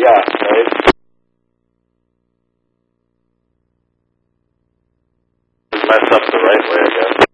Yeah, right? Messed up the right way, I guess.